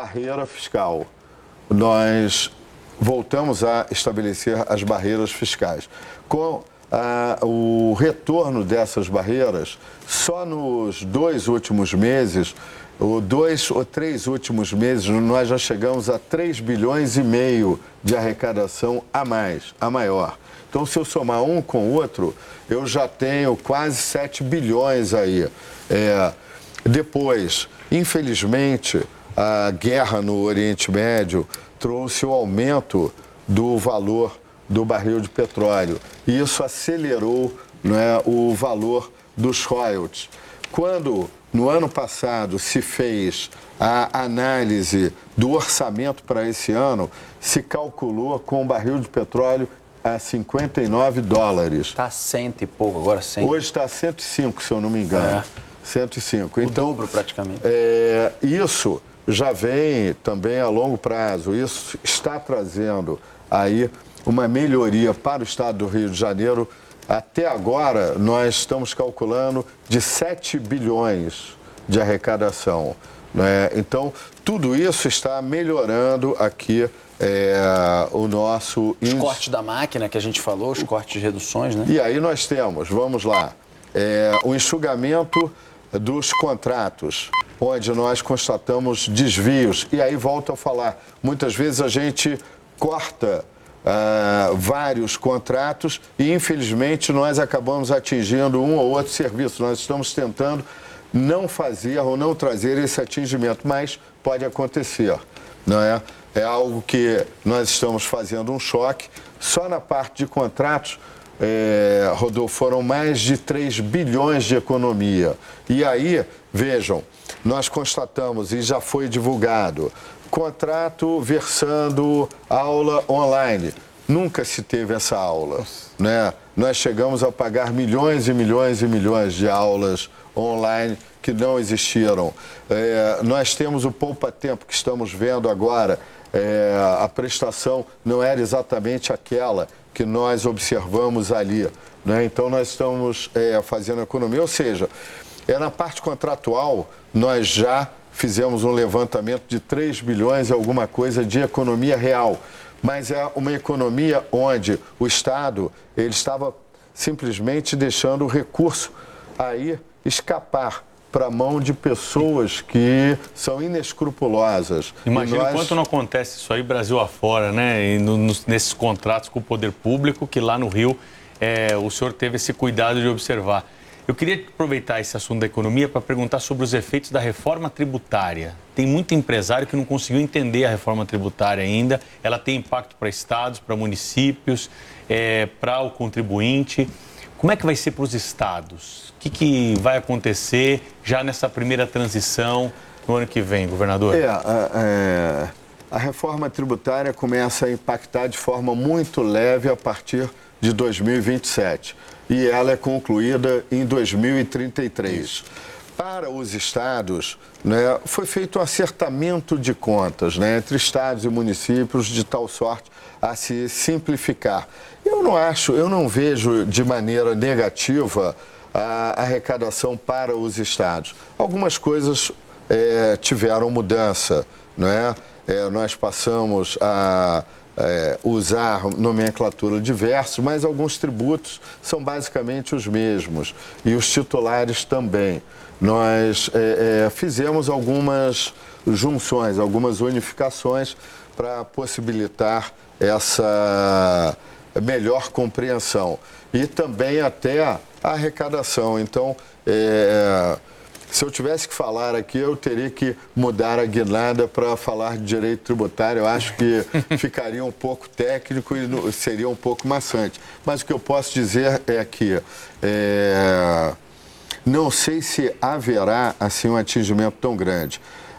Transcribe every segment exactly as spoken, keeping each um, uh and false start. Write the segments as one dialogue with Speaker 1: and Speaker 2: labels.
Speaker 1: barreira fiscal. Nós voltamos a estabelecer as barreiras fiscais. Com ah, o retorno dessas barreiras, só nos dois últimos meses, ou dois ou três últimos meses, nós já chegamos a três bilhões e meio de arrecadação a mais, a maior. Então, se eu somar um com o outro, eu já tenho quase sete bilhões aí. É, depois, infelizmente, a guerra no Oriente Médio trouxe o aumento do valor do barril de petróleo. E isso acelerou, né, o valor dos royalties. Quando, no ano passado, se fez a análise do orçamento para esse ano, se calculou com o barril de petróleo a cinquenta e nove dólares.
Speaker 2: Está a cento e pouco, agora cem.
Speaker 1: Hoje está a cento e cinco, se eu não me engano.
Speaker 2: É.
Speaker 1: cento e cinco.
Speaker 2: O
Speaker 1: Então,
Speaker 2: dobro, praticamente.
Speaker 1: É, isso já vem também a longo prazo. Isso está trazendo aí uma melhoria para o estado do Rio de Janeiro. Até agora, nós estamos calculando de sete bilhões de arrecadação, né? Então, tudo isso está melhorando aqui é, o nosso...
Speaker 2: Os cortes da máquina que a gente falou, os cortes de reduções, né?
Speaker 1: E aí nós temos, vamos lá, é, o enxugamento dos contratos, onde nós constatamos desvios. E aí volto a falar, muitas vezes a gente corta uh, vários contratos e, infelizmente, nós acabamos atingindo um ou outro serviço. Nós estamos tentando não fazer ou não trazer esse atingimento, mas pode acontecer, não é? É algo que nós estamos fazendo um choque. Só na parte de contratos, é, Rodolfo, foram mais de três bilhões de economia. E aí, vejam, nós constatamos, e já foi divulgado, contrato versando aula online. Nunca se teve essa aula, né? Nós chegamos a pagar milhões e milhões e milhões de aulas online que não existiram. É, nós temos o poupa-tempo que estamos vendo agora. É, a prestação não era exatamente aquela que nós observamos ali, né? Então, nós estamos é, fazendo economia, ou seja, é, na parte contratual, nós já fizemos um levantamento de três bilhões e alguma coisa de economia real, mas é uma economia onde o Estado ele estava simplesmente deixando o recurso aí escapar para a mão de pessoas que são inescrupulosas.
Speaker 3: Imagina
Speaker 1: nós...
Speaker 3: quanto não acontece isso aí Brasil afora, né? E no, nos, nesses contratos com o poder público, que lá no Rio é, o senhor teve esse cuidado de observar. Eu queria aproveitar esse assunto da economia para perguntar sobre os efeitos da reforma tributária. Tem muito empresário que não conseguiu entender a reforma tributária ainda. Ela tem impacto para estados, para municípios, é, para o contribuinte. Como é que vai ser para os estados? O que, que vai acontecer já nessa primeira transição no ano que vem, governador?
Speaker 1: É, a, é, a reforma tributária começa a impactar de forma muito leve a partir de dois mil e vinte e sete. E ela é concluída em dois mil e trinta e três. Para os estados, né, foi feito um acertamento de contas, né, entre estados e municípios de tal sorte a se simplificar. Eu não acho, eu não vejo de maneira negativa a arrecadação para os estados. Algumas coisas é, tiveram mudança, não é? É, nós passamos a é, usar nomenclatura diversa, mas alguns tributos são basicamente os mesmos e os titulares também. Nós é, é, fizemos algumas junções, algumas unificações para possibilitar essa melhor compreensão e também até a arrecadação. Então, é, se eu tivesse que falar aqui, eu teria que mudar a guinada para falar de direito tributário. Eu acho que ficaria um pouco técnico e seria um pouco maçante. Mas o que eu posso dizer é que é, não sei se haverá assim um atingimento tão grande.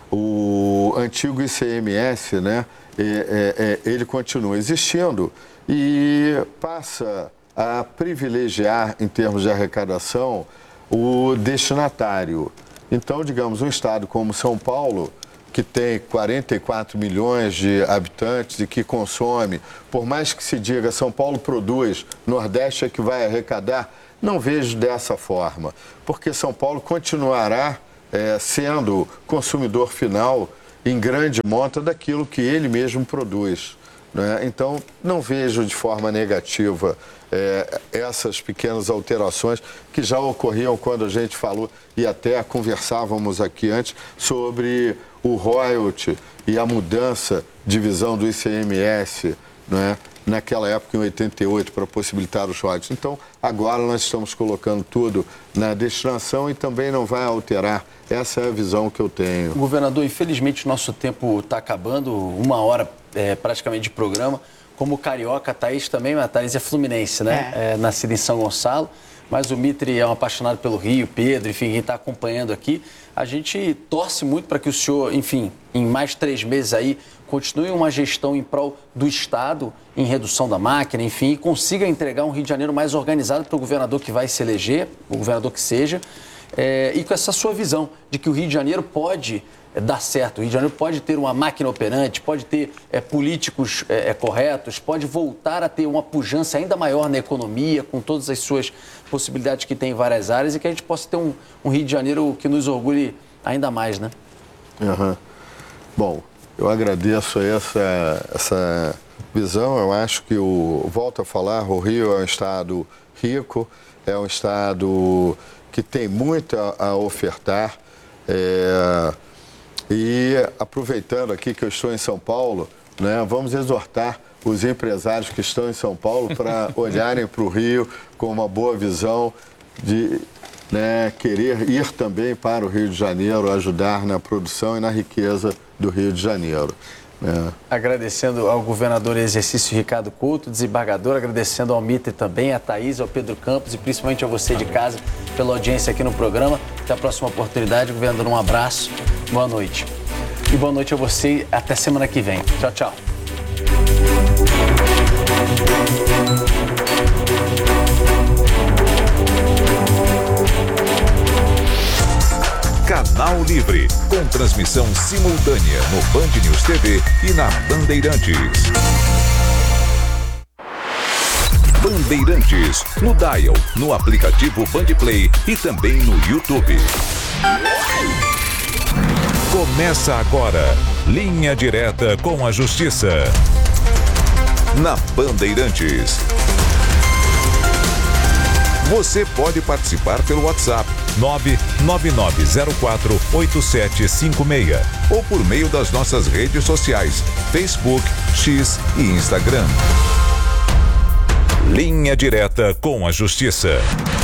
Speaker 1: O antigo I C M S, né, é, é, é, ele continua existindo e passa a privilegiar, em termos de arrecadação, o destinatário. Então, digamos, um estado como São Paulo, que tem quarenta e quatro milhões de habitantes e que consome, por mais que se diga São Paulo produz, Nordeste é que vai arrecadar, não vejo dessa forma, porque São Paulo continuará é, sendo consumidor final em grande monta daquilo que ele mesmo produz, né? Então, não vejo de forma negativa é, essas pequenas alterações que já ocorriam quando a gente falou, e até conversávamos aqui antes, sobre o royalty e a mudança de visão do I C M S, né? Naquela época, em oitenta e oito, para possibilitar os royalties. Então, agora nós estamos colocando tudo na destinação e também não vai alterar. Essa é a visão que eu tenho.
Speaker 2: Governador, infelizmente o nosso tempo está acabando, uma hora é, praticamente de programa. Como carioca, a Thaís também, mas a Thaís é fluminense, né? É. É, nascida em São Gonçalo, mas o Mitre é um apaixonado pelo Rio, Pedro, enfim, quem está acompanhando aqui. A gente torce muito para que o senhor, enfim, em mais três meses aí, continue uma gestão em prol do Estado, em redução da máquina, enfim, e consiga entregar um Rio de Janeiro mais organizado para o governador que vai se eleger, o governador que seja, é, e com essa sua visão de que o Rio de Janeiro pode é, dar certo, o Rio de Janeiro pode ter uma máquina operante, pode ter é, políticos é, é, corretos, pode voltar a ter uma pujança ainda maior na economia, com todas as suas possibilidades que tem em várias áreas, e que a gente possa ter um, um Rio de Janeiro que nos orgulhe ainda mais, né?
Speaker 1: Uhum. Bom, eu agradeço essa, essa visão. Eu acho que, o, volto a falar, o Rio é um estado rico, é um estado que tem muito a, a ofertar. É, e aproveitando aqui que eu estou em São Paulo, né, vamos exortar os empresários que estão em São Paulo para olharem para o Rio com uma boa visão de, né, querer ir também para o Rio de Janeiro, ajudar na produção e na riqueza do Rio de Janeiro. É.
Speaker 2: Agradecendo ao governador em exercício Ricardo Couto, desembargador, agradecendo ao Mitre também, a Thaís, ao Pedro Campos e principalmente a você de casa pela audiência aqui no programa. Até a próxima oportunidade. Governador, um abraço, boa noite. E boa noite a você, até semana que vem. Tchau, tchau.
Speaker 4: Canal Livre, com transmissão simultânea no Band News T V e na Bandeirantes. Bandeirantes, no Dial, no aplicativo Bandplay e também no YouTube. Começa agora, Linha Direta com a Justiça. Na Bandeirantes. Você pode participar pelo WhatsApp nove nove nove zero quatro oito sete cinco seis ou por meio das nossas redes sociais, Facebook, X e Instagram. Linha Direta com a Justiça.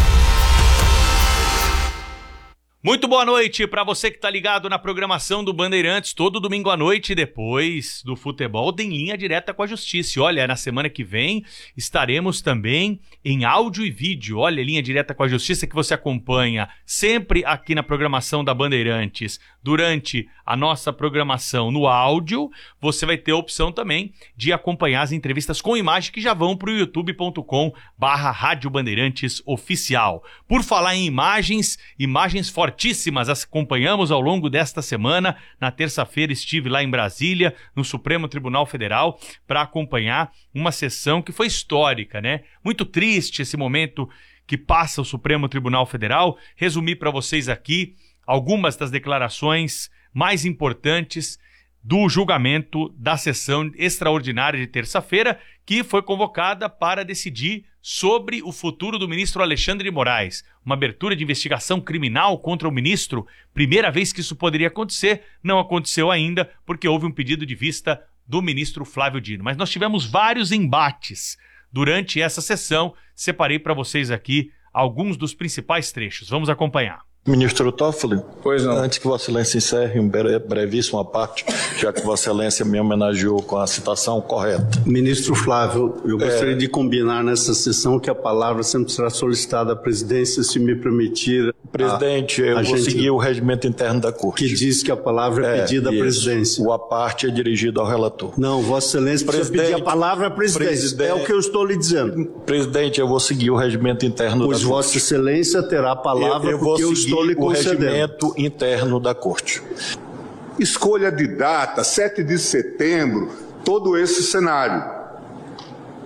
Speaker 3: Muito boa noite para você que está ligado na programação do Bandeirantes todo domingo à noite, depois do futebol tem Linha Direta com a Justiça. Olha, na semana que vem estaremos também em áudio e vídeo. Olha, Linha Direta com a Justiça que você acompanha sempre aqui na programação da Bandeirantes. Durante a nossa programação no áudio, você vai ter a opção também de acompanhar as entrevistas com imagem que já vão para o youtube ponto com barra Rádio Bandeirantes Oficial. Por falar em imagens, imagens fortíssimas as acompanhamos ao longo desta semana. Na terça-feira estive lá em Brasília, no Supremo Tribunal Federal, para acompanhar uma sessão que foi histórica, né? Muito triste esse momento que passa o Supremo Tribunal Federal. Resumi para vocês aqui algumas das declarações mais importantes do julgamento da sessão extraordinária de terça-feira, que foi convocada para decidir sobre o futuro do ministro Alexandre de Moraes. Uma abertura de investigação criminal contra o ministro. Primeira vez que isso poderia acontecer, não aconteceu ainda, porque houve um pedido de vista do ministro Flávio Dino. Mas nós tivemos vários embates durante essa sessão. Separei para vocês aqui alguns dos principais trechos. Vamos acompanhar.
Speaker 5: Ministro Toffoli,
Speaker 6: pois não.
Speaker 5: Antes que Vossa Excelência encerre um brevíssima parte, já que Vossa Excelência me homenageou com a citação correta.
Speaker 6: Ministro Flávio, eu gostaria é... de combinar nessa sessão que a palavra sempre será solicitada à presidência, se me permitir.
Speaker 5: Presidente,
Speaker 6: a,
Speaker 5: eu
Speaker 6: a
Speaker 5: vou
Speaker 6: gente...
Speaker 5: seguir o regimento interno da Corte.
Speaker 6: Que diz que a palavra é, é pedida à presidência.
Speaker 5: O a parte é dirigido ao relator.
Speaker 6: Não, Vossa Excelência precisa pedir a palavra à presidência. Presidente, é o que eu estou lhe dizendo.
Speaker 5: Presidente, eu vou seguir o regimento interno
Speaker 6: pois
Speaker 5: da Corte.
Speaker 6: Pois Vossa Excelência terá a palavra, eu, eu porque eu estou lhe concedendo.
Speaker 5: O regimento interno da Corte.
Speaker 7: Escolha de data, sete de setembro, todo esse cenário.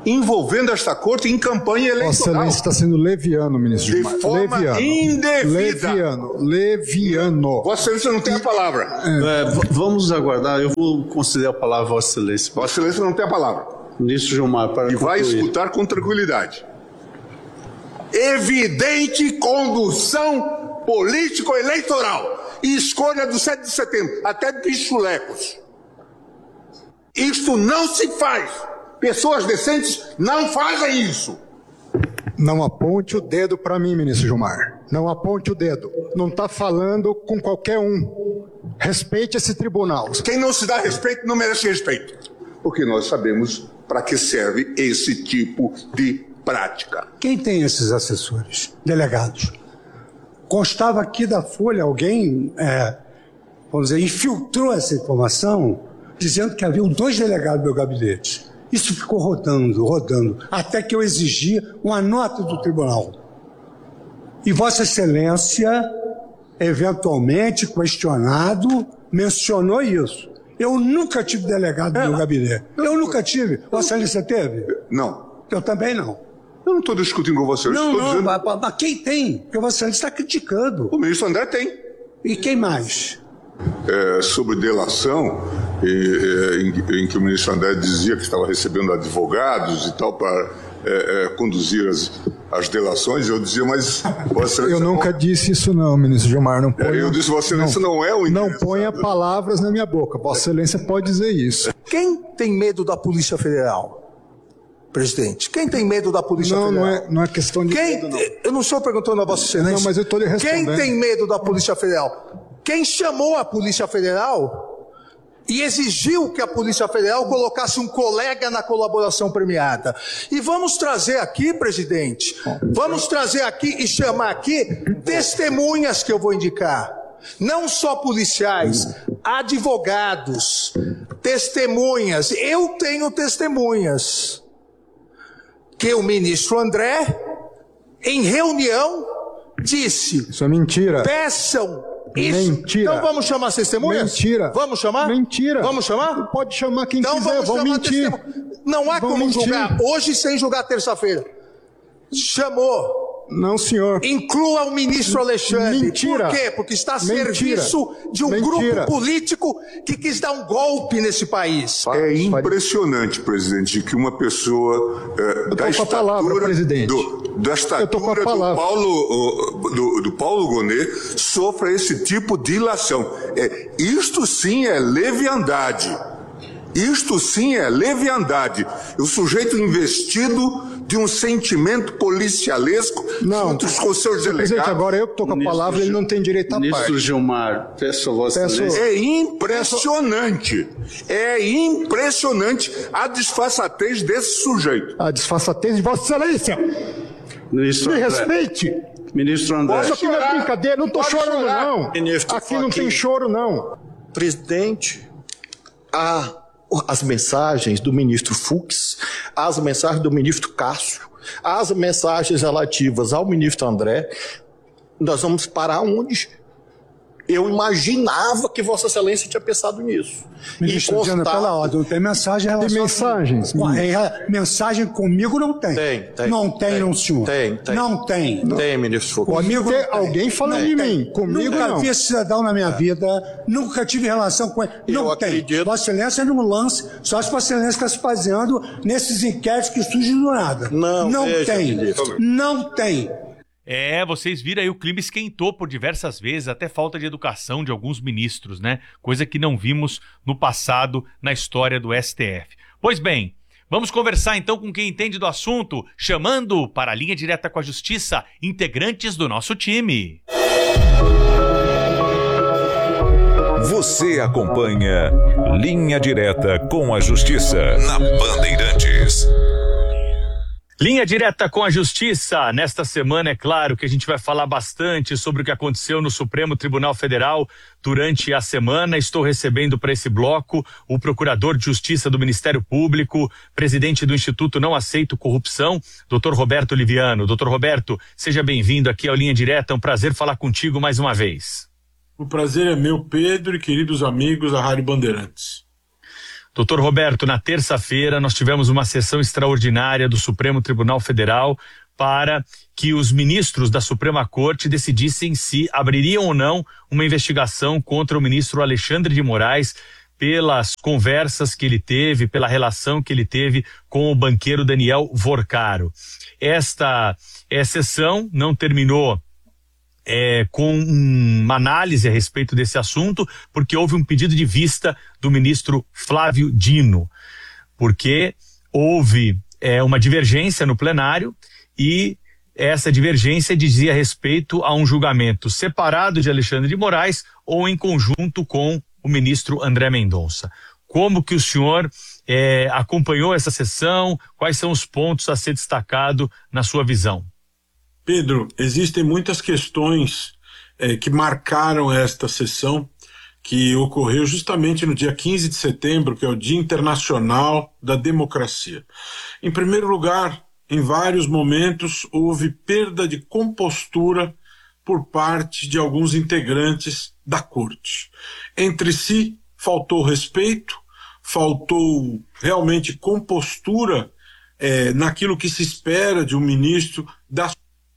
Speaker 7: envolvendo esta corte em campanha eleitoral.
Speaker 8: Vossa Excelência está sendo leviano, ministro
Speaker 7: De
Speaker 8: Gilmar.
Speaker 7: forma
Speaker 8: leviano.
Speaker 7: indevida.
Speaker 8: Leviano. Leviano.
Speaker 7: Vossa Excelência não tem a palavra.
Speaker 6: É, v- vamos aguardar, eu vou conceder a palavra a Vossa Excelência.
Speaker 7: Vossa Excelência não tem a palavra.
Speaker 6: Ministro Gilmar, para
Speaker 7: E vai
Speaker 6: concluir.
Speaker 7: escutar com tranquilidade. Evidente condução político-eleitoral e escolha do sete de setembro, até de chulecos. Isto não se faz. Pessoas decentes não fazem isso.
Speaker 8: Não aponte o dedo para mim, ministro Gilmar. Não aponte o dedo. Não está falando com qualquer um. Respeite esse tribunal.
Speaker 7: Quem não se dá respeito não merece respeito. Porque nós sabemos para que serve esse tipo de prática.
Speaker 9: Quem tem esses assessores, delegados? Constava aqui da Folha, alguém, é, vamos dizer, infiltrou essa informação, dizendo que havia dois delegados do meu gabinete. Isso ficou rodando, rodando, até que eu exigi uma nota do tribunal. E Vossa Excelência, eventualmente questionado, mencionou isso. Eu nunca tive delegado no meu gabinete. Eu nunca tive. Vossa Excelência teve?
Speaker 7: Não.
Speaker 9: Eu também não.
Speaker 7: Eu não estou discutindo com você. Eu
Speaker 9: Não,
Speaker 7: estou
Speaker 9: não,
Speaker 7: dizendo...
Speaker 9: mas, mas quem tem? Porque Vossa Excelência está criticando.
Speaker 7: O ministro André tem.
Speaker 9: E quem mais?
Speaker 7: É, sobre delação, e, é, em, em que o ministro André dizia que estava recebendo advogados e tal para é, é, conduzir as, as delações, eu dizia, mas Vossa Excelência...
Speaker 8: Eu nunca disse isso não, ministro Gilmar. Não ponha,
Speaker 7: Eu disse, Vossa Excelência não, não é o
Speaker 8: Não ponha palavras na minha boca. Vossa Excelência pode dizer isso.
Speaker 10: Quem tem medo da Polícia Federal? Presidente, quem tem medo da Polícia
Speaker 8: Não,
Speaker 10: Federal?
Speaker 8: não é, não é questão de
Speaker 10: Quem,
Speaker 8: medo, não.
Speaker 10: Eu não estou perguntando a Vossa Excelência.
Speaker 8: Não, mas eu estou lhe respondendo.
Speaker 10: Quem tem medo da Polícia Federal? Quem chamou a Polícia Federal e exigiu que a Polícia Federal colocasse um colega na colaboração premiada. E vamos trazer aqui, presidente, vamos trazer aqui e chamar aqui testemunhas que eu vou indicar. Não só policiais, advogados, testemunhas. Eu tenho testemunhas. Que o ministro André, em reunião, disse...
Speaker 8: Isso é mentira.
Speaker 10: Peçam isso.
Speaker 8: Mentira.
Speaker 10: Então vamos chamar as testemunhas?
Speaker 8: Mentira.
Speaker 10: Vamos chamar?
Speaker 8: Mentira.
Speaker 10: Vamos chamar?
Speaker 8: Pode chamar quem
Speaker 10: então
Speaker 8: quiser,
Speaker 10: vamos
Speaker 8: vão
Speaker 10: chamar
Speaker 8: mentir.
Speaker 10: testemunha. Não há
Speaker 8: Vão
Speaker 10: como
Speaker 8: mentir.
Speaker 10: julgar hoje sem julgar terça-feira. Chamou.
Speaker 8: Não, senhor.
Speaker 10: Inclua o ministro Alexandre.
Speaker 8: Mentira.
Speaker 10: Por quê? Porque está a
Speaker 8: Mentira.
Speaker 10: serviço de um
Speaker 8: Mentira.
Speaker 10: grupo político que quis dar um golpe nesse país.
Speaker 7: É impressionante, presidente, que uma pessoa é, da
Speaker 8: com a palavra,
Speaker 7: estatura,
Speaker 8: presidente.
Speaker 7: do, da
Speaker 8: Eu tô com a
Speaker 7: estatura do
Speaker 8: palavra.
Speaker 7: Paulo, do, do Paulo Gonet sofra esse tipo de ilação. É, isto sim é leviandade. Isto sim é leviandade. O sujeito investido de um sentimento policialesco
Speaker 8: Não.
Speaker 7: junto com seus
Speaker 8: Presidente,
Speaker 7: delegados.
Speaker 8: agora eu que estou com a
Speaker 6: Ministro
Speaker 8: palavra, ele não tem direito à
Speaker 6: Ministro
Speaker 8: parte.
Speaker 6: Gilmar, peço a Vossa
Speaker 8: Peço-
Speaker 6: Excelência.
Speaker 7: É impressionante. É impressionante a disfarçatez desse sujeito.
Speaker 8: A disfarçatez de Vossa Excelência.
Speaker 6: Ministro
Speaker 8: Me
Speaker 6: André.
Speaker 8: respeite.
Speaker 6: Ministro André.
Speaker 8: Isso aqui não é brincadeira, não estou
Speaker 7: Pode
Speaker 8: chorando,
Speaker 7: chorar.
Speaker 8: não.
Speaker 11: Ministro
Speaker 8: Aqui não tem
Speaker 11: Fachin.
Speaker 8: choro, não.
Speaker 11: Presidente, a, as mensagens do ministro Fux, as mensagens do ministro Cássio, as mensagens relativas ao ministro André, nós vamos parar onde? Eu imaginava que Vossa Excelência tinha pensado nisso.
Speaker 9: Ministro Diana, pela ordem, não tem mensagem em
Speaker 8: Tem
Speaker 9: relação...
Speaker 8: mensagens?
Speaker 9: Com- em- Mensagem comigo não tem.
Speaker 11: Tem, tem.
Speaker 9: Não tem,
Speaker 11: tem,
Speaker 9: não, senhor.
Speaker 11: Tem, tem.
Speaker 9: Não tem.
Speaker 11: Tem, ministro Fux.
Speaker 8: Pode
Speaker 9: Comigo
Speaker 8: ter
Speaker 9: não tem.
Speaker 8: alguém falando de mim. Comigo
Speaker 9: Nunca
Speaker 8: não.
Speaker 9: vi esse cidadão na minha vida, nunca tive relação com ele. Não
Speaker 11: Eu
Speaker 9: tem.
Speaker 11: acredito.
Speaker 9: Vossa Excelência não lance, só se Vossa Excelência está se fazendo nesses inquéritos que surgem do nada.
Speaker 11: Não,
Speaker 9: não
Speaker 11: veja,
Speaker 9: tem.
Speaker 11: ministro.
Speaker 9: Não tem.
Speaker 3: É, vocês viram aí, o clima esquentou por diversas vezes, até falta de educação de alguns ministros, né? Coisa que não vimos no passado na história do S T F. Pois bem, vamos conversar então com quem entende do assunto, chamando para a linha direta com a Justiça integrantes do nosso time.
Speaker 4: Você acompanha Linha Direta com a Justiça na Bandeirantes.
Speaker 3: Linha direta com a Justiça. Nesta semana, é claro que a gente vai falar bastante sobre o que aconteceu no Supremo Tribunal Federal durante a semana. Estou recebendo para esse bloco o Procurador de Justiça do Ministério Público, presidente do Instituto Não Aceito Corrupção, doutor Roberto Oliviano. doutor Roberto, seja bem-vindo aqui ao Linha Direta. É um prazer falar contigo mais uma vez.
Speaker 12: O prazer é meu, Pedro, e queridos amigos da Rádio Bandeirantes.
Speaker 3: Doutor Roberto, na terça-feira nós tivemos uma sessão extraordinária do Supremo Tribunal Federal para que os ministros da Suprema Corte decidissem se abririam ou não uma investigação contra o ministro Alexandre de Moraes pelas conversas que ele teve, pela relação que ele teve com o banqueiro Daniel Vorcaro. Esta é, sessão não terminou é, com uma análise a respeito desse assunto, porque houve um pedido de vista do ministro Flávio Dino, porque houve é, uma divergência no plenário e essa divergência dizia respeito a um julgamento separado de Alexandre de Moraes ou em conjunto com o ministro André Mendonça. Como que o senhor é, acompanhou essa sessão? Quais são os pontos a ser destacado na sua visão?
Speaker 12: Pedro, existem muitas questões é, que marcaram esta sessão, que ocorreu justamente no dia quinze de setembro, que é o Dia Internacional da Democracia. Em primeiro lugar, em vários momentos houve perda de compostura por parte de alguns integrantes da corte. Entre si, faltou respeito, faltou realmente compostura é, naquilo que se espera de um ministro da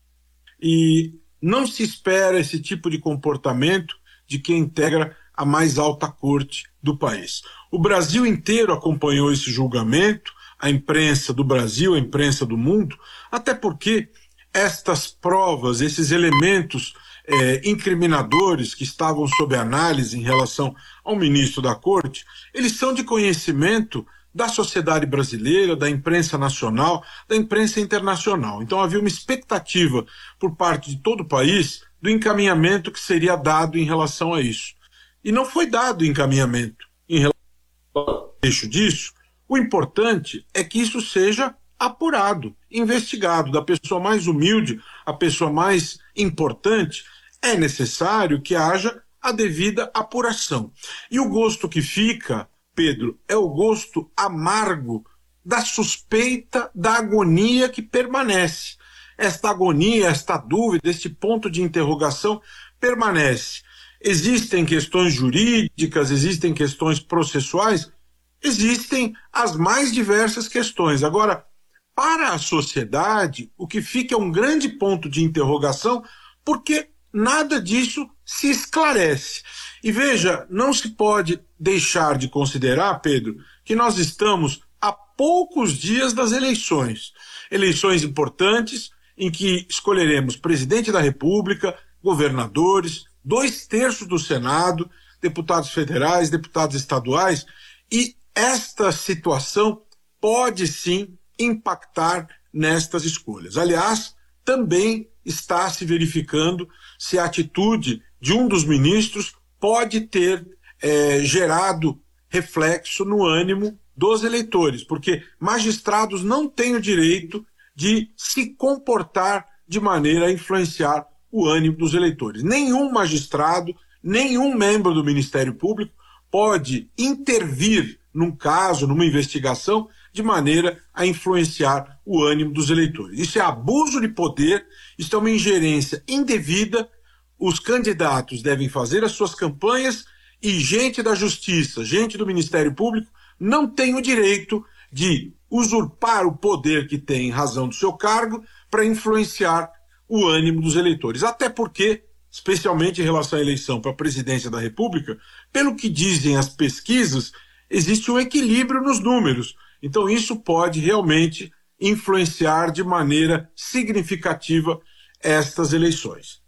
Speaker 12: e não se espera esse tipo de comportamento de quem integra a mais alta corte do país. O Brasil inteiro acompanhou esse julgamento, a imprensa do Brasil, a imprensa do mundo, até porque estas provas, esses elementos é, incriminadores que estavam sob análise em relação ao ministro da Corte, eles são de conhecimento da sociedade brasileira, da imprensa nacional, da imprensa internacional. Então havia uma expectativa por parte de todo o país do encaminhamento que seria dado em relação a isso. E não foi dado encaminhamento em relação ao eixo disso. O importante é que isso seja apurado, investigado, da pessoa mais humilde à pessoa mais importante. É necessário que haja a devida apuração. E o gosto que fica, Pedro, é o gosto amargo da suspeita, da agonia que permanece. Esta agonia, esta dúvida, este ponto de interrogação permanece. Existem questões jurídicas, existem questões processuais, existem as mais diversas questões. Agora, para a sociedade, o que fica é um grande ponto de interrogação, porque nada disso se esclarece. E veja, não se pode deixar de considerar, Pedro, que nós estamos a poucos dias das eleições. Eleições importantes em que escolheremos presidente da República, governadores, dois terços do Senado, deputados federais, deputados estaduais, e esta situação pode sim impactar nestas escolhas. Aliás, também está se verificando se a atitude de um dos ministros pode ter é, gerado reflexo no ânimo dos eleitores, porque magistrados não têm o direito de se comportar de maneira a influenciar o ânimo dos eleitores. Nenhum magistrado, nenhum membro do Ministério Público pode intervir num caso, numa investigação, de maneira a influenciar o ânimo dos eleitores. Isso é abuso de poder, isso é uma ingerência indevida. Os candidatos devem fazer as suas campanhas e gente da Justiça, gente do Ministério Público, não tem o direito de usurpar o poder que tem em razão do seu cargo para influenciar o ânimo dos eleitores. Até porque, especialmente em relação à eleição para a presidência da República, pelo que dizem as pesquisas, existe um equilíbrio nos números. Então isso pode realmente influenciar de maneira significativa estas eleições.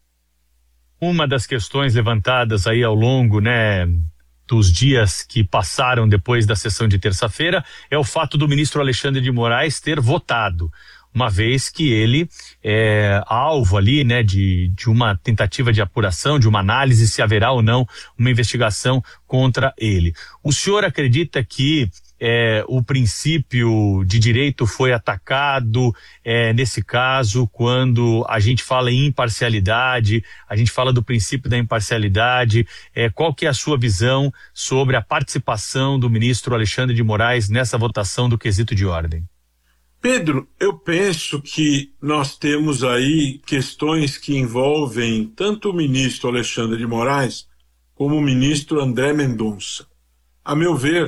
Speaker 3: Uma das questões levantadas aí ao longo, né, dos dias que passaram depois da sessão de terça-feira é o fato do ministro Alexandre de Moraes ter votado, uma vez que ele é alvo ali, né, de, de uma tentativa de apuração, de uma análise se haverá ou não uma investigação contra ele. O senhor acredita que é, o princípio de direito foi atacado é, nesse caso, quando a gente fala em imparcialidade, a gente fala do princípio da imparcialidade, é, qual que é a sua visão sobre a participação do ministro Alexandre de Moraes nessa votação do quesito de ordem?
Speaker 12: Pedro, eu penso que nós temos aí questões que envolvem tanto o ministro Alexandre de Moraes como o ministro André Mendonça. A meu ver,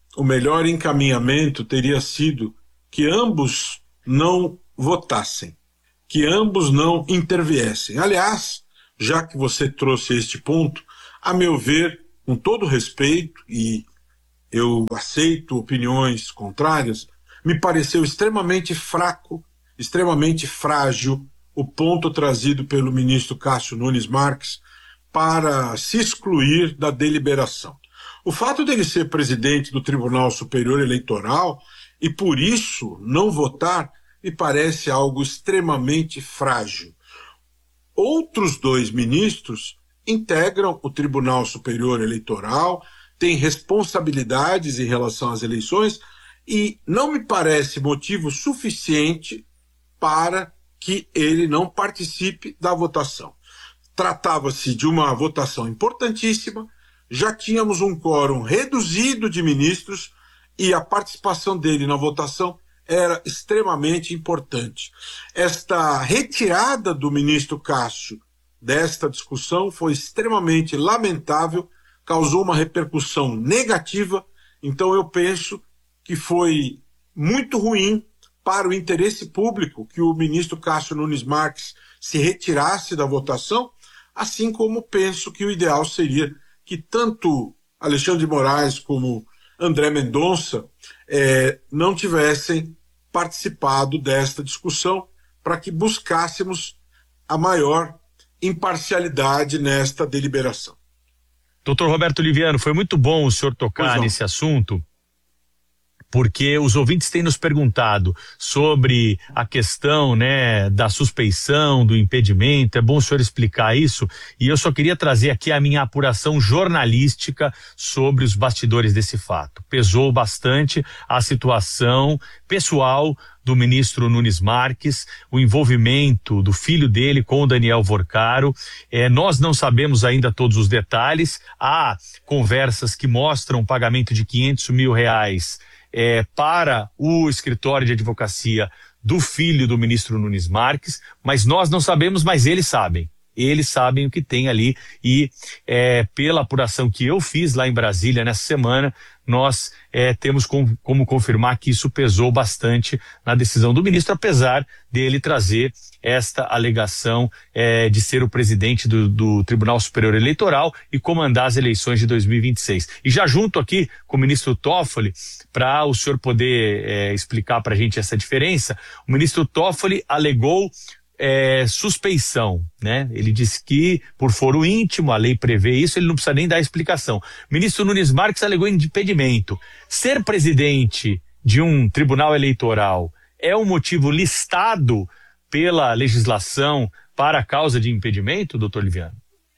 Speaker 12: o melhor encaminhamento teria sido que ambos não votassem, que ambos não interviessem. Aliás, já que você trouxe este ponto, a meu ver, com todo respeito, e eu aceito opiniões contrárias, me pareceu extremamente fraco, extremamente frágil o ponto trazido pelo ministro Cássio Nunes Marques para se excluir da deliberação. O fato dele ser presidente do Tribunal Superior Eleitoral e, por isso, não votar, me parece algo extremamente frágil. Outros dois ministros integram o Tribunal Superior Eleitoral, têm responsabilidades em relação às eleições e não me parece motivo suficiente para que ele não participe da votação. Tratava-se de uma votação importantíssima, já tínhamos um quórum reduzido de ministros e a participação dele na votação era extremamente importante. Esta retirada do ministro Cássio desta discussão foi extremamente lamentável, causou uma repercussão negativa, então eu penso que foi muito ruim para o interesse público que o ministro Cássio Nunes Marques se retirasse da votação, assim como penso que o ideal seria que tanto Alexandre de Moraes como André Mendonça eh, não tivessem participado desta discussão para que buscássemos a maior imparcialidade nesta deliberação.
Speaker 3: Doutor Roberto Liviano, foi muito bom o senhor tocar nesse assunto, porque os ouvintes têm nos perguntado sobre a questão, né, da suspeição, do impedimento. É bom o senhor explicar isso, e eu só queria trazer aqui a minha apuração jornalística sobre os bastidores desse fato. Pesou bastante a situação pessoal do ministro Nunes Marques, o envolvimento do filho dele com o Daniel Vorcaro. É, nós não sabemos ainda todos os detalhes. Há conversas que mostram um pagamento de quinhentos mil reais É, para o escritório de advocacia do filho do ministro Nunes Marques, mas nós não sabemos, mas eles sabem. Eles sabem o que tem ali e é, pela apuração que eu fiz lá em Brasília nessa semana, nós é, temos com, como confirmar que isso pesou bastante na decisão do ministro, apesar dele trazer esta alegação é, de ser o presidente do, do Tribunal Superior Eleitoral e comandar as eleições de dois mil e vinte e seis. E já junto aqui com o ministro Toffoli, para o senhor poder é, explicar para a gente essa diferença, o ministro Toffoli alegou É, suspeição, né? Ele disse que por foro íntimo, a lei prevê isso, ele não precisa nem dar explicação. O ministro Nunes Marques alegou impedimento. Ser presidente de um tribunal eleitoral é um motivo listado pela legislação para a causa de impedimento, doutor Liviano?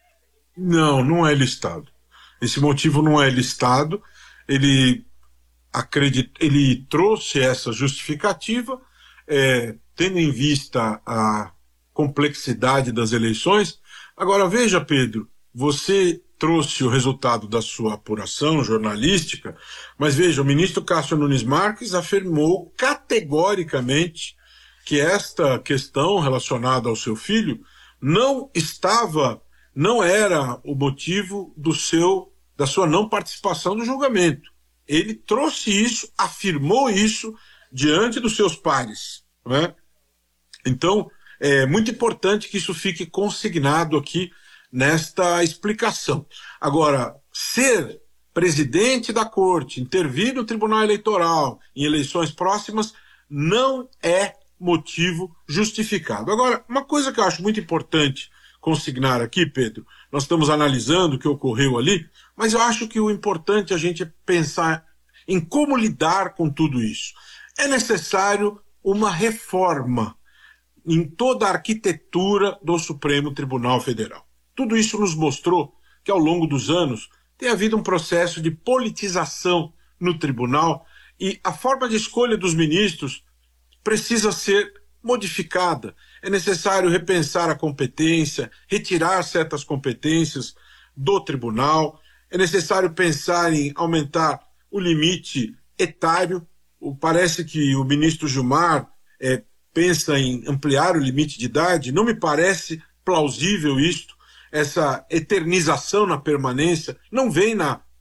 Speaker 12: Não, não é listado. Esse motivo não é listado. Ele, acredita, ele trouxe essa justificativa, é, tendo em vista a complexidade das eleições. Agora, veja, Pedro, você trouxe o resultado da sua apuração jornalística, mas veja, o ministro Cássio Nunes Marques afirmou categoricamente que esta questão relacionada ao seu filho não estava, não era o motivo do seu, da sua não participação no julgamento. Ele trouxe isso, afirmou isso diante dos seus pares, não é? Então, é muito importante que isso fique consignado aqui nesta explicação. Agora, ser presidente da corte, intervir no Tribunal Eleitoral em eleições próximas, não é motivo justificado. Agora, uma coisa que eu acho muito importante consignar aqui, Pedro, nós estamos analisando o que ocorreu ali, mas eu acho que o importante é a gente pensar em como lidar com tudo isso. É necessário uma reforma em toda a arquitetura do Supremo Tribunal Federal. Tudo isso nos mostrou que ao longo dos anos tem havido um processo de politização no tribunal e a forma de escolha dos ministros precisa ser modificada. É necessário repensar a competência, retirar certas competências do tribunal, é necessário pensar em aumentar o limite etário. Parece que o ministro Gilmar é, pensa em ampliar o limite de idade. Não me parece plausível isto. Essa eternização na permanência não vem na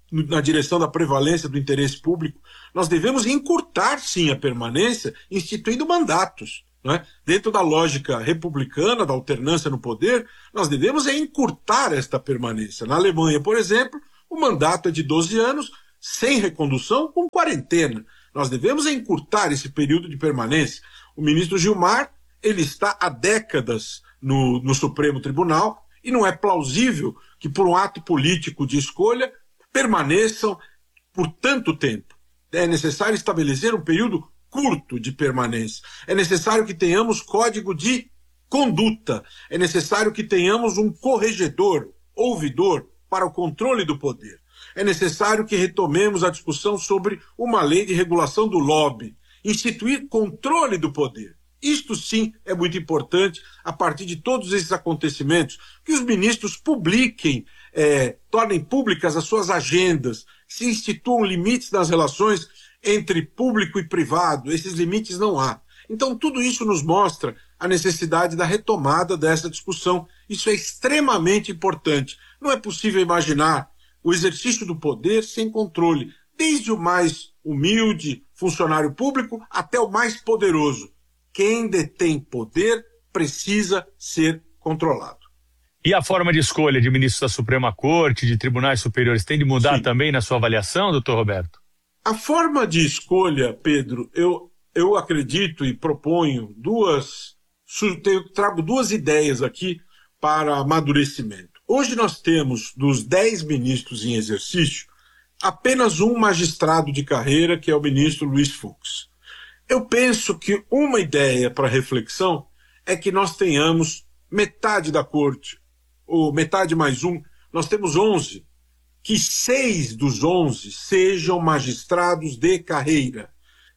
Speaker 12: na direção da prevalência do interesse público, nós devemos encurtar, sim, a permanência, instituindo mandatos. Não é? Dentro da lógica republicana, da alternância no poder, nós devemos é encurtar esta permanência. Na Alemanha, por exemplo, o mandato é de doze anos, sem recondução, com quarentena. Nós devemos é encurtar esse período de permanência. O ministro Gilmar, ele está há décadas no, no Supremo Tribunal e não é plausível que, por um ato político de escolha, permaneçam por tanto tempo. É necessário estabelecer um período curto de permanência. É necessário que tenhamos código de conduta. É necessário que tenhamos um corregedor, ouvidor, para o controle do poder. É necessário que retomemos a discussão sobre uma lei de regulação do lobby. Instituir controle do poder. Isto sim é muito importante a partir de todos esses acontecimentos, que os ministros publiquem, é, tornem públicas as suas agendas, se instituam limites nas relações entre público e privado. Esses limites não há. Então tudo isso nos mostra a necessidade da retomada dessa discussão. Isso é extremamente importante. Não é possível imaginar o exercício do poder sem controle, desde o mais humilde funcionário público até o mais poderoso. Quem detém poder precisa ser controlado.
Speaker 3: E a forma de escolha de ministros da Suprema Corte, de tribunais superiores, tem de mudar Sim. também na sua avaliação, doutor Roberto?
Speaker 12: A forma de escolha, Pedro, eu, eu acredito e proponho duas, eu trago duas ideias aqui para amadurecimento. Hoje nós temos, dos dez ministros em exercício, apenas um magistrado de carreira, que é o ministro Luiz Fux. Eu penso que uma ideia para reflexão é que nós tenhamos metade da corte, ou metade mais um, nós temos onze, que seis dos onze sejam magistrados de carreira,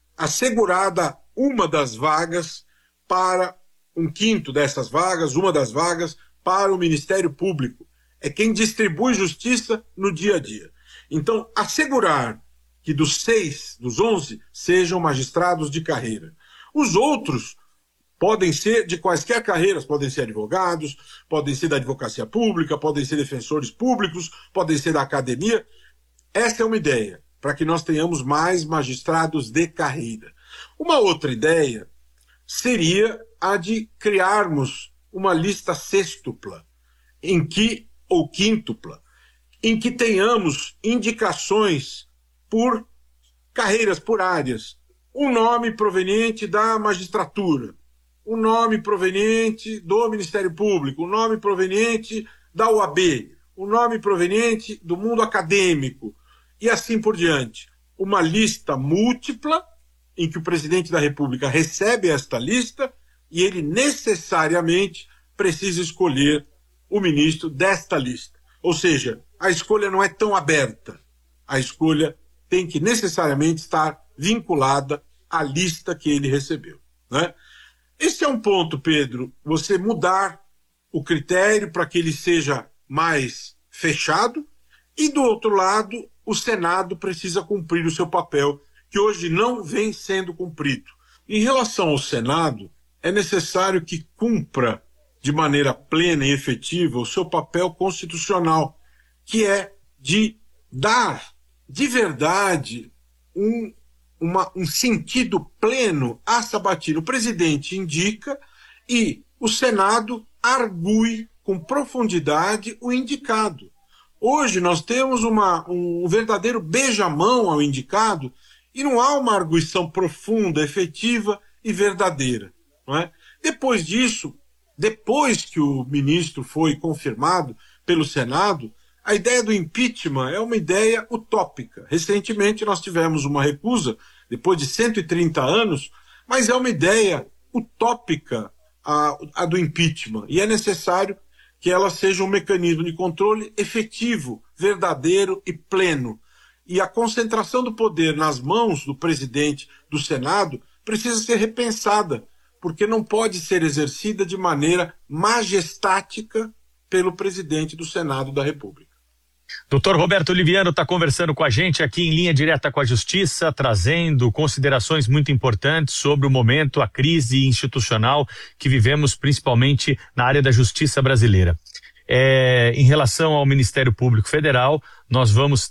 Speaker 12: assegurada uma das vagas para um quinto dessas vagas, uma das vagas para o Ministério Público. É quem distribui justiça no dia a dia. Então, assegurar que dos seis, dos onze, sejam magistrados de carreira. Os outros podem ser de quaisquer carreiras, podem ser advogados, podem ser da advocacia pública, podem ser defensores públicos, podem ser da academia. Essa é uma ideia, para que nós tenhamos mais magistrados de carreira. Uma outra ideia seria a de criarmos uma lista sextupla, em que, ou quíntupla, em que tenhamos indicações por carreiras, por áreas. Um nome proveniente da magistratura, um nome proveniente do Ministério Público, um nome proveniente da O A B, um nome proveniente do mundo acadêmico, e assim por diante. Uma lista múltipla, em que o presidente da República recebe esta lista e ele necessariamente precisa escolher o ministro desta lista. Ou seja, a escolha não é tão aberta. A escolha tem que necessariamente estar vinculada à lista que ele recebeu, né? Esse é um ponto, Pedro, você mudar o critério para que ele seja mais fechado, e do outro lado, o Senado precisa cumprir o seu papel, que hoje não vem sendo cumprido. Em relação ao Senado, é necessário que cumpra de maneira plena e efetiva o seu papel constitucional, que é de dar de verdade um, uma, um sentido pleno à sabatina. O presidente indica e o Senado argue com profundidade o indicado. Hoje nós temos uma, um verdadeiro beijamão ao indicado e não há uma arguição profunda, efetiva e verdadeira, não é? Depois disso, depois que o ministro foi confirmado pelo Senado, a ideia do impeachment é uma ideia utópica. Recentemente nós tivemos uma recusa, depois de cento e trinta anos, mas é uma ideia utópica a, a do impeachment. E é necessário que ela seja um mecanismo de controle efetivo, verdadeiro e pleno. E a concentração do poder nas mãos do presidente do Senado precisa ser repensada, porque não pode ser exercida de maneira majestática pelo presidente do Senado da República.
Speaker 3: doutor Roberto Oliviano está conversando com a gente aqui em Linha Direta com a Justiça, trazendo considerações muito importantes sobre o momento, a crise institucional que vivemos principalmente na área da justiça brasileira. É, em relação ao Ministério Público Federal, nós vamos ter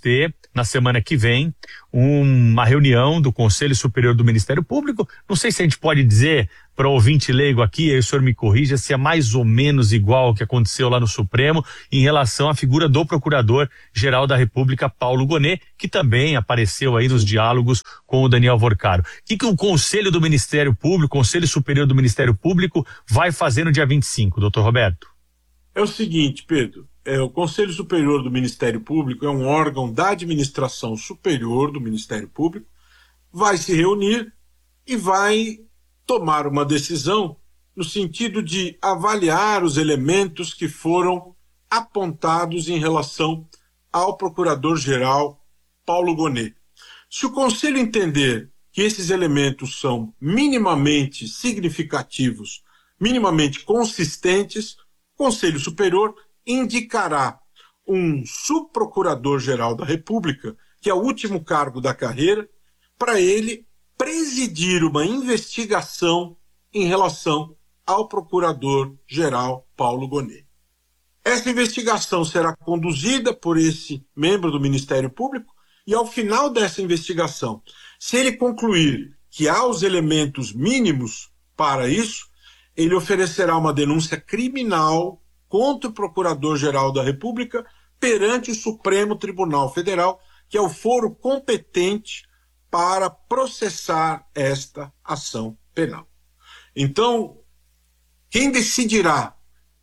Speaker 3: na semana que vem, uma reunião do Conselho Superior do Ministério Público. Não sei se a gente pode dizer, para o ouvinte leigo aqui, aí o senhor me corrija, se é mais ou menos igual ao que aconteceu lá no Supremo em relação à figura do Procurador-Geral da República, Paulo Gonet, que também apareceu aí nos diálogos com o Daniel Vorcaro. O que, que o Conselho do Ministério Público, o Conselho Superior do Ministério Público vai fazer no dia vinte e cinco, doutor Roberto?
Speaker 12: É o seguinte, Pedro, é, o Conselho Superior do Ministério Público é um órgão da administração superior do Ministério Público, vai se reunir e vai tomar uma decisão no sentido de avaliar os elementos que foram apontados em relação ao Procurador-Geral Paulo Gonet. Se o Conselho entender que esses elementos são minimamente significativos, minimamente consistentes, o Conselho Superior indicará um subprocurador-geral da República, que é o último cargo da carreira, para ele presidir uma investigação em relação ao Procurador-Geral Paulo Gonet. Essa investigação será conduzida por esse membro do Ministério Público e, ao final dessa investigação, se ele concluir que há os elementos mínimos para isso, ele oferecerá uma denúncia criminal contra o Procurador-Geral da República perante o Supremo Tribunal Federal, que é o foro competente para processar esta ação penal. Então, quem decidirá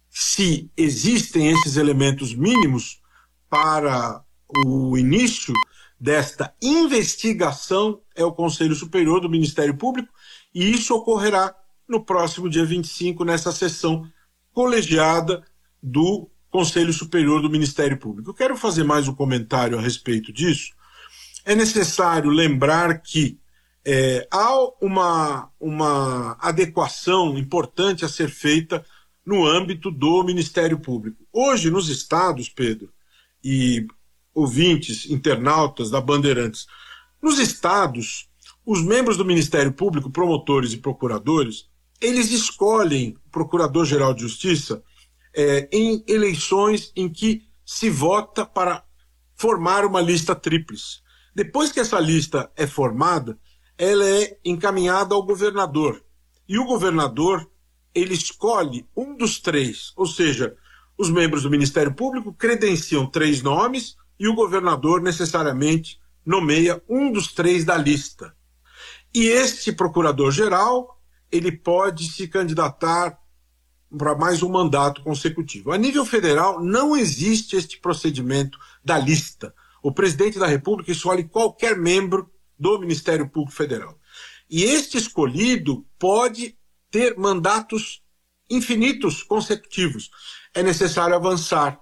Speaker 12: se existem esses elementos mínimos para o início desta investigação é o Conselho Superior do Ministério Público, e isso ocorrerá no próximo dia vinte e cinco, nessa sessão colegiada do Conselho Superior do Ministério Público. Eu quero fazer mais um comentário a respeito disso. É necessário lembrar que é, há uma, uma adequação importante a ser feita no âmbito do Ministério Público. Hoje, nos estados, Pedro, e ouvintes, internautas da Bandeirantes, nos estados, os membros do Ministério Público, promotores e procuradores, eles escolhem o Procurador-Geral de Justiça é, em eleições em que se vota para formar uma lista tríplice. Depois que essa lista é formada, ela é encaminhada ao governador. E o governador, ele escolhe um dos três, ou seja, os membros do Ministério Público credenciam três nomes e o governador necessariamente nomeia um dos três da lista. E este procurador-geral, ele pode se candidatar para mais um mandato consecutivo. A nível federal, não existe este procedimento da lista. O presidente da República escolhe qualquer membro do Ministério Público Federal. E este escolhido pode ter mandatos infinitos consecutivos. É necessário avançar.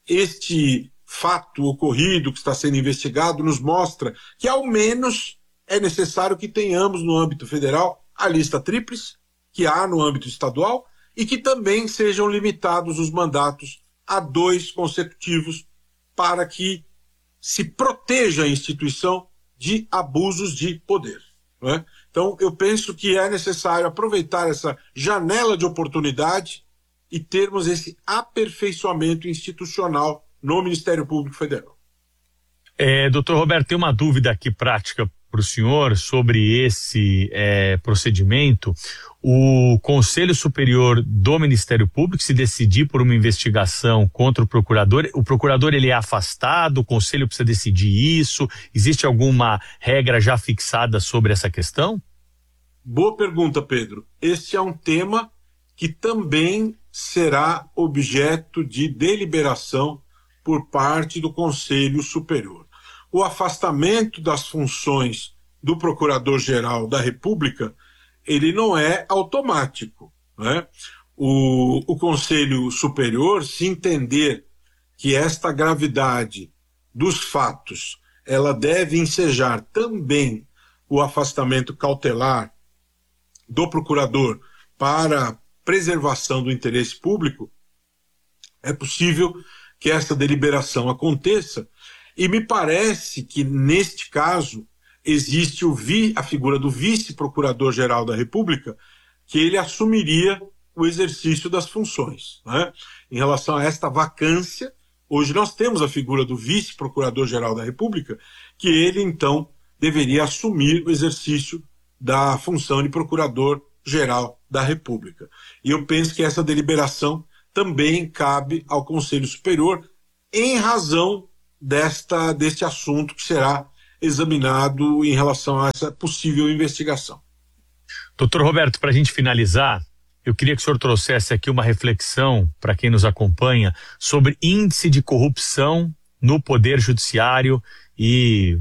Speaker 12: Este fato ocorrido que está sendo investigado nos mostra que, ao menos, é necessário que tenhamos no âmbito federal a lista tríplice, que há no âmbito estadual, e que também sejam limitados os mandatos a dois consecutivos para que se proteja a instituição de abusos de poder. Não é? Então, eu penso que é necessário aproveitar essa janela de oportunidade e termos esse aperfeiçoamento institucional no Ministério Público Federal.
Speaker 3: É, doutor Roberto, tem uma dúvida aqui prática para o senhor sobre esse é, procedimento. O Conselho Superior do Ministério Público, se decidir por uma investigação contra o procurador, o procurador ele é afastado, o Conselho precisa decidir isso? Existe alguma regra já fixada sobre essa questão?
Speaker 12: Boa pergunta, Pedro. Este é um tema que também será objeto de deliberação por parte do Conselho Superior. O afastamento das funções do Procurador-Geral da República, ele não é automático, né? O, o Conselho Superior, se entender que esta gravidade dos fatos, ela deve ensejar também o afastamento cautelar do procurador para preservação do interesse público, é possível que essa deliberação aconteça. E me parece que, neste caso, existe o vi, a figura do vice-procurador-geral da República, que ele assumiria o exercício das funções, né? Em relação a esta vacância, Hoje nós temos a figura do vice-procurador-geral da República, que ele, então, deveria assumir o exercício da função de procurador-geral da República. E eu penso que essa deliberação também cabe ao Conselho Superior em razão desta, deste assunto que será examinado em relação a essa possível investigação.
Speaker 3: Doutor Roberto, para a gente finalizar, eu queria que o senhor trouxesse aqui uma reflexão para quem nos acompanha sobre índice de corrupção no Poder Judiciário e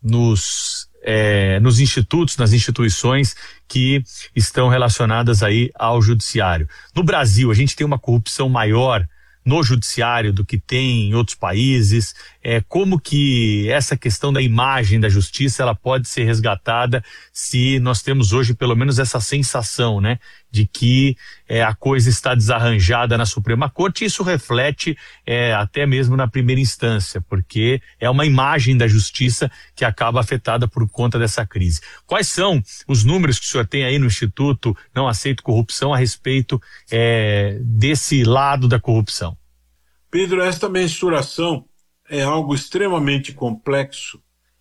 Speaker 3: nos, é, nos institutos, nas instituições que estão relacionadas aí ao Judiciário. No Brasil, a gente tem uma corrupção maior no Judiciário do que tem em outros países. É, como que essa questão da imagem da Justiça ela pode ser resgatada se nós temos hoje pelo menos essa sensação, né, de que é, a coisa está desarranjada na Suprema Corte, e isso reflete é, até mesmo na primeira instância, porque é uma imagem da Justiça que acaba afetada por conta dessa crise. Quais são os números que o senhor tem aí no Instituto Não Aceito Corrupção a respeito é, desse lado da corrupção?
Speaker 12: Pedro, esta mensuração é algo extremamente complexo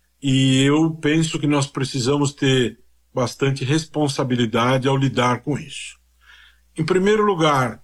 Speaker 12: e eu penso que nós precisamos ter bastante responsabilidade ao lidar com isso. Em primeiro lugar,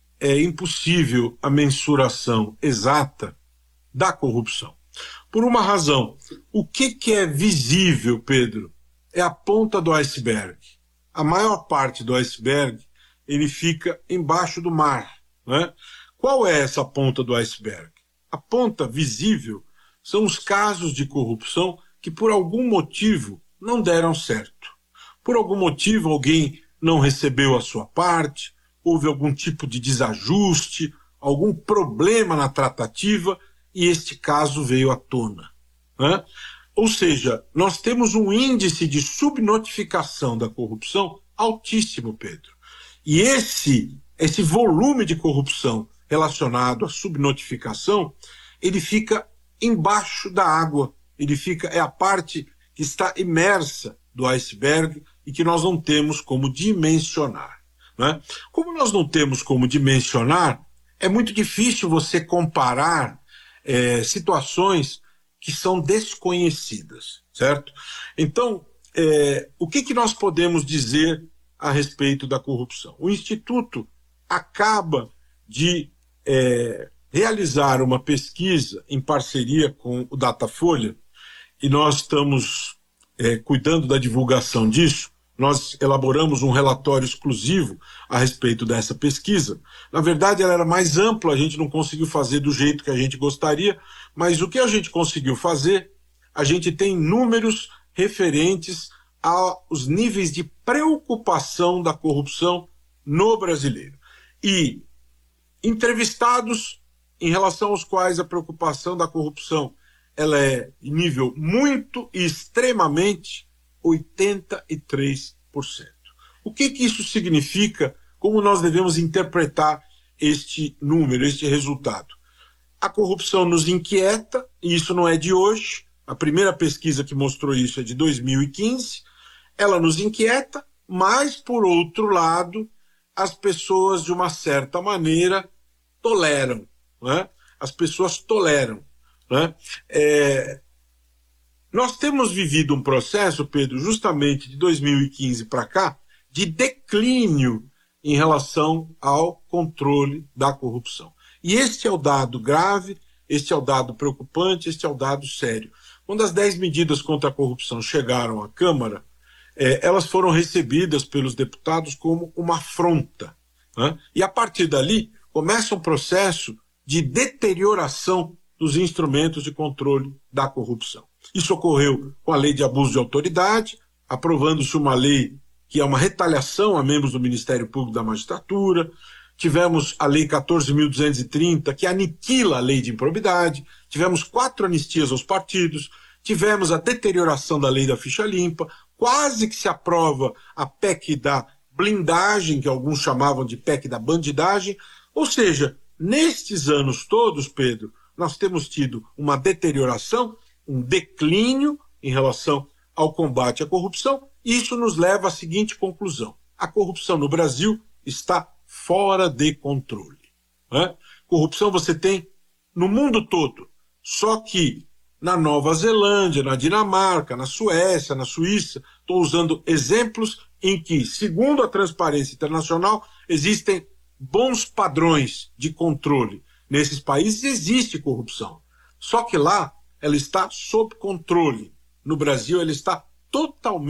Speaker 12: é impossível a mensuração exata da corrupção. Por uma razão, o que, que é visível, Pedro, é a ponta do iceberg. A maior parte do iceberg, ele fica embaixo do mar, né? Qual é essa ponta do iceberg? A ponta visível são os casos de corrupção que por algum motivo não deram certo. Por algum motivo alguém não recebeu a sua parte, houve algum tipo de desajuste, algum problema na tratativa e este caso veio à tona, né? Ou seja, nós temos um índice de subnotificação da corrupção altíssimo, Pedro. E esse, esse volume de corrupção relacionado à subnotificação, ele fica embaixo da água, ele fica, é a parte que está imersa do iceberg e que nós não temos como dimensionar, né? Como nós não temos como dimensionar, é muito difícil você comparar é, situações que são desconhecidas, certo? Então, é, o que, que nós podemos dizer a respeito da corrupção? O Instituto acaba de É, realizar uma pesquisa em parceria com o Datafolha e nós estamos é, cuidando da divulgação disso. Nós elaboramos um relatório exclusivo a respeito dessa pesquisa. Na verdade, ela era mais ampla, a gente não conseguiu fazer do jeito que a gente gostaria, mas o que a gente conseguiu fazer, a gente tem números referentes aos níveis de preocupação da corrupção no brasileiro. E entrevistados em relação aos quais a preocupação da corrupção ela é em nível muito e extremamente oitenta e três por cento. O que que isso significa? Como nós devemos interpretar este número, este resultado? A corrupção nos inquieta, e isso não é de hoje. A primeira pesquisa que mostrou isso é de dois mil e quinze. Ela nos inquieta, mas, por outro lado, as pessoas, de uma certa maneira, toleram, né? As pessoas toleram, né? É... Nós temos vivido um processo, Pedro, justamente de dois mil e quinze para cá, de declínio em relação ao controle da corrupção. E este é o dado grave, este é o dado preocupante, este é o dado sério. Quando as dez medidas contra a corrupção chegaram à Câmara, É, elas foram recebidas pelos deputados como uma afronta, né? E a partir dali começa um processo de deterioração dos instrumentos de controle da corrupção. Isso ocorreu com a lei de abuso de autoridade, aprovando-se uma lei que é uma retaliação a membros do Ministério Público da Magistratura. Tivemos a lei quatorze mil duzentos e trinta, que aniquila a lei de improbidade. Tivemos quatro anistias aos partidos. Tivemos a deterioração da lei da ficha limpa. Quase que se aprova a P E C da blindagem, que alguns chamavam de P E C da bandidagem. Ou seja, nestes anos todos, Pedro, nós temos tido uma deterioração, um declínio em relação ao combate à corrupção, e isso nos leva à seguinte conclusão: a corrupção no Brasil está fora de controle, né? Corrupção você tem no mundo todo. Só que na Nova Zelândia, na Dinamarca, na Suécia, na Suíça, estou usando exemplos em que, segundo a Transparência Internacional, existem bons padrões de controle. Nesses países existe corrupção. Só que lá ela está sob controle. No Brasil ela está totalmente